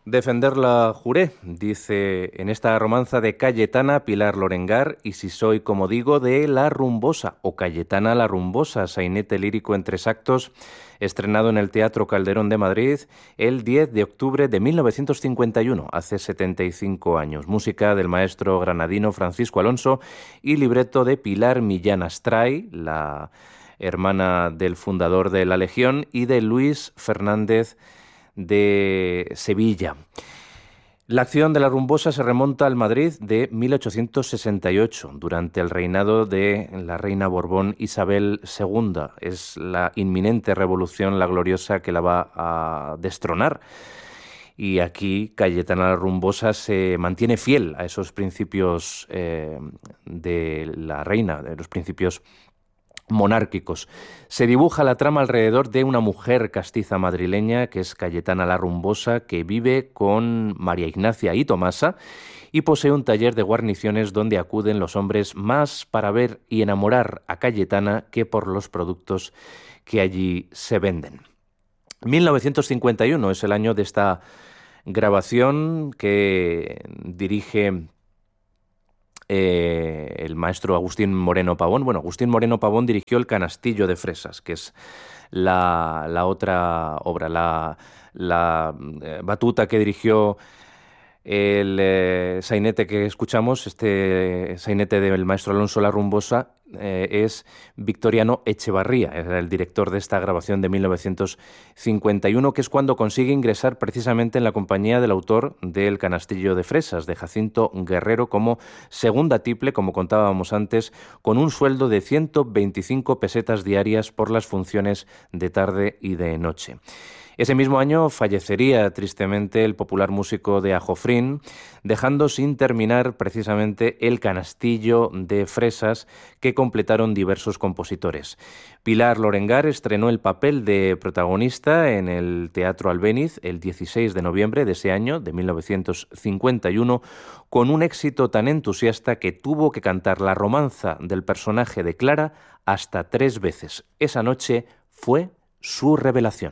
Defenderla juré, dice en esta romanza de Cayetana Pilar Lorengar, y si soy, como digo, de La Rumbosa, o Cayetana la Rumbosa, sainete lírico en 3 actos, estrenado en el Teatro Calderón de Madrid el 10 de octubre de 1951, hace 75 años. Música del maestro granadino Francisco Alonso y libreto de Pilar Millán Astray, la hermana del fundador de la Legión, y de Luis Fernández de Sevilla. La acción de La Rumbosa se remonta al Madrid de 1868, durante el reinado de la reina Borbón Isabel II. Es la inminente revolución, la gloriosa, que la va a destronar. Y aquí Cayetana La Rumbosa se mantiene fiel a esos principios de la reina, de los principios monárquicos. Se dibuja la trama alrededor de una mujer castiza madrileña, que es Cayetana la Rumbosa, que vive con María Ignacia y Tomasa y posee un taller de guarniciones donde acuden los hombres más para ver y enamorar a Cayetana que por los productos que allí se venden. 1951 es el año de esta grabación que dirige el maestro Agustín Moreno Pavón. Bueno, Agustín Moreno Pavón dirigió El Canastillo de Fresas, que es la otra obra, la batuta que dirigió el sainete que escuchamos, este sainete del maestro Alonso La Rumbosa, es Victoriano Echevarría, era el director de esta grabación de 1951, que es cuando consigue ingresar precisamente en la compañía del autor del Canastillo de Fresas, de Jacinto Guerrero, como segunda tiple, como contábamos antes, con un sueldo de 125 pesetas diarias por las funciones de tarde y de noche. Ese mismo año fallecería tristemente el popular músico de Ajofrín, dejando sin terminar precisamente el Canastillo de Fresas, que completaron diversos compositores. Pilar Lorengar estrenó el papel de protagonista en el Teatro Albéniz el 16 de noviembre de ese año, de 1951, con un éxito tan entusiasta que tuvo que cantar la romanza del personaje de Clara hasta 3 veces. Esa noche fue su revelación.